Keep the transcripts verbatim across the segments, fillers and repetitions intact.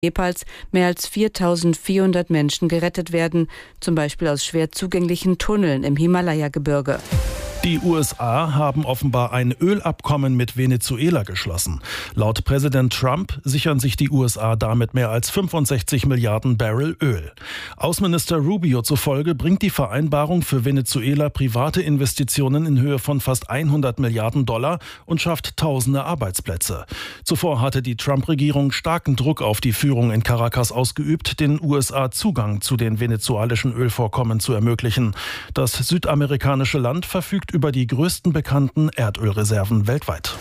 Nepals mehr als viertausendvierhundert Menschen gerettet werden, zum Beispiel aus schwer zugänglichen Tunneln im Himalaya-Gebirge. Die U S A haben offenbar ein Ölabkommen mit Venezuela geschlossen. Laut Präsident Trump sichern sich die U S A damit mehr als fünfundsechzig Milliarden Barrel Öl. Außenminister Rubio zufolge bringt die Vereinbarung für Venezuela private Investitionen in Höhe von fast hundert Milliarden Dollar und schafft tausende Arbeitsplätze. Zuvor hatte die Trump-Regierung starken Druck auf die Führung in Caracas ausgeübt, den U S A Zugang zu den venezuelischen Ölvorkommen zu ermöglichen. Das südamerikanische Land verfügt über die größten bekannten Erdölreserven weltweit.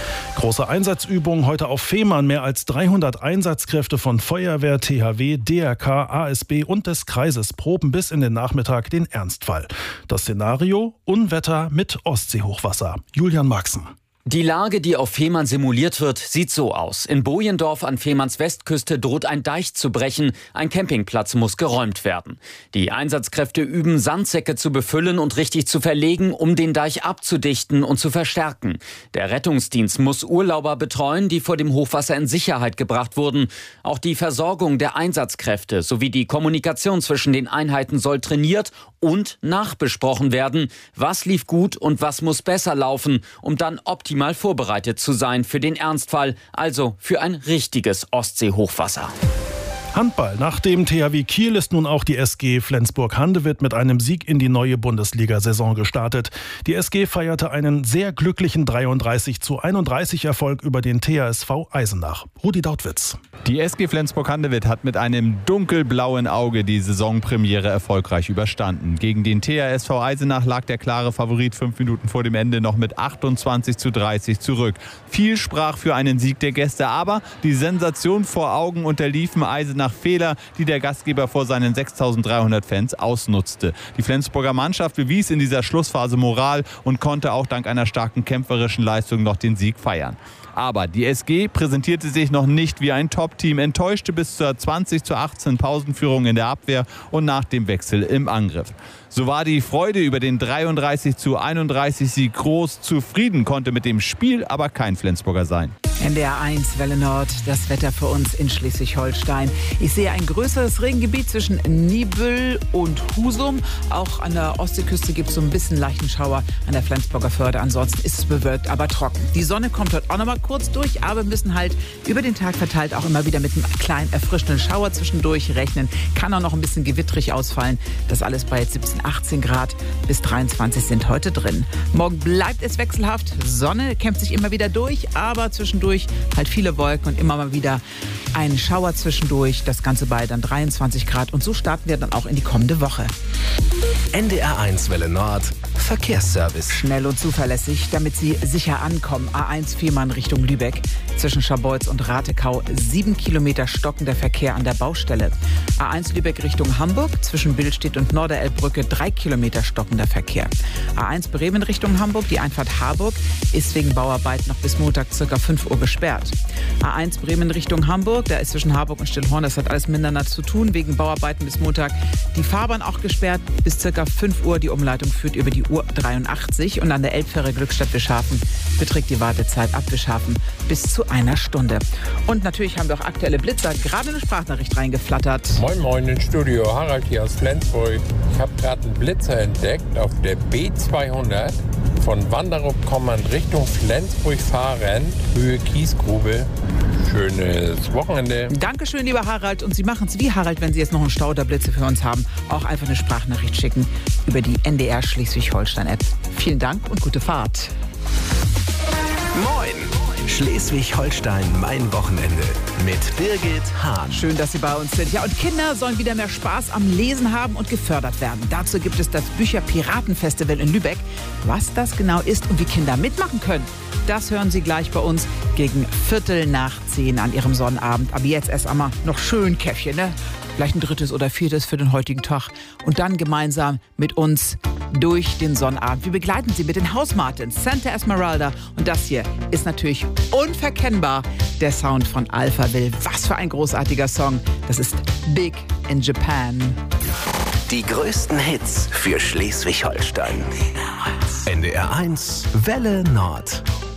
Große Einsatzübung heute auf Fehmarn. Mehr als dreihundert Einsatzkräfte von Feuerwehr, T H W, D R K, A S B und des Kreises proben bis in den Nachmittag den Ernstfall. Das Szenario: Unwetter mit Ostseehochwasser. Julian Marxen. Die Lage, die auf Fehmarn simuliert wird, sieht so aus. In Bojendorf an Fehmarns Westküste droht ein Deich zu brechen. Ein Campingplatz muss geräumt werden. Die Einsatzkräfte üben, Sandsäcke zu befüllen und richtig zu verlegen, um den Deich abzudichten und zu verstärken. Der Rettungsdienst muss Urlauber betreuen, die vor dem Hochwasser in Sicherheit gebracht wurden. Auch die Versorgung der Einsatzkräfte sowie die Kommunikation zwischen den Einheiten soll trainiert und nachbesprochen werden. Was lief gut und was muss besser laufen, um dann optimal mal vorbereitet zu sein für den Ernstfall, also für ein richtiges Ostseehochwasser. Handball. Nach dem T H W Kiel ist nun auch die S G Flensburg-Handewitt mit einem Sieg in die neue Bundesliga-Saison gestartet. Die S G feierte einen sehr glücklichen dreiunddreißig zu einunddreißig Erfolg über den T H S V Eisenach. Rudi Dautwitz. Die S G Flensburg-Handewitt hat mit einem dunkelblauen Auge die Saisonpremiere erfolgreich überstanden. Gegen den T H S V Eisenach lag der klare Favorit fünf Minuten vor dem Ende noch mit achtundzwanzig zu dreißig zurück. Viel sprach für einen Sieg der Gäste, aber die Sensation vor Augen unterliefen Eisenach Fehler, die der Gastgeber vor seinen sechstausenddreihundert Fans ausnutzte. Die Flensburger Mannschaft bewies in dieser Schlussphase Moral und konnte auch dank einer starken kämpferischen Leistung noch den Sieg feiern. Aber die S G präsentierte sich noch nicht wie ein Top-Team, enttäuschte bis zur zwanzig zu achtzehn Pausenführung in der Abwehr und nach dem Wechsel im Angriff. So war die Freude über den dreiunddreißig zu einunddreißig Sieg groß. Zufrieden konnte mit dem Spiel aber kein Flensburger sein. N D R eins, Welle Nord, das Wetter für uns in Schleswig-Holstein. Ich sehe ein größeres Regengebiet zwischen Nibel und Husum. Auch an der Ostseeküste gibt es so ein bisschen leichten Schauer an der Flensburger Förde. Ansonsten ist es bewölkt, aber trocken. Die Sonne kommt heute auch noch mal kurz durch, aber wir müssen halt über den Tag verteilt auch immer wieder mit einem kleinen erfrischenden Schauer zwischendurch rechnen. Kann auch noch ein bisschen gewittrig ausfallen. Das alles bei jetzt siebzehn, achtzehn Grad bis dreiundzwanzig sind heute drin. Morgen bleibt es wechselhaft. Sonne kämpft sich immer wieder durch, aber zwischendurch halt viele Wolken und immer mal wieder ein Schauer zwischendurch. Das Ganze bei dann dreiundzwanzig Grad. Und so starten wir dann auch in die kommende Woche. N D R eins Welle Nord Verkehrsservice. Schnell und zuverlässig, damit Sie sicher ankommen. A eins Fehmarn Richtung Lübeck. Zwischen Scharbeutz und Ratekau sieben Kilometer stockender Verkehr an der Baustelle. A eins Lübeck Richtung Hamburg. Zwischen Billstedt und Norderelbbrücke drei Kilometer stockender Verkehr. A eins Bremen Richtung Hamburg. Die Einfahrt Harburg ist wegen Bauarbeit noch bis Montag ca. fünf Uhr gesperrt. A eins Bremen Richtung Hamburg. Da ist zwischen Harburg und Stillhorn, das hat alles miteinander zu tun, wegen Bauarbeiten bis Montag. Die Fahrbahn auch gesperrt bis ca. fünf Uhr. Die Umleitung führt über die U dreiundachtzig und an der Elbfähre Glückstadt Bischhafen beträgt die Wartezeit ab Bischhafen bis zu einer Stunde. Und natürlich haben wir auch aktuelle Blitzer. Gerade eine Sprachnachricht reingeflattert. Moin Moin ins Studio, Harald hier aus Flensburg. Ich habe gerade einen Blitzer entdeckt auf der B zweihundert von Wanderup kommend Richtung Flensburg fahrend, Höhe Kiesgrube. Schönes Wochenende. Dankeschön, lieber Harald. Und Sie machen es wie Harald, wenn Sie jetzt noch einen Stau oder Blitze für uns haben. Auch einfach eine Sprachnachricht schicken über die N D R Schleswig-Holstein-App. Vielen Dank und gute Fahrt. Moin! Schleswig-Holstein, mein Wochenende mit Birgit Hahn. Schön, dass Sie bei uns sind. Ja, und Kinder sollen wieder mehr Spaß am Lesen haben und gefördert werden. Dazu gibt es das Bücherpiratenfestival in Lübeck. Was das genau ist und wie Kinder mitmachen können, das hören Sie gleich bei uns gegen Viertel nach zehn an Ihrem Sonnabend. Aber jetzt erst einmal noch schön Käffchen, ne? Vielleicht ein drittes oder viertes für den heutigen Tag. Und dann gemeinsam mit uns durch den Sonnabend. Wir begleiten Sie mit den Hausmartins, Santa Esmeralda. Und das hier ist natürlich unverkennbar der Sound von Alphaville. Was für ein großartiger Song. Das ist Big in Japan. Die größten Hits für Schleswig-Holstein. N D R eins Welle Nord.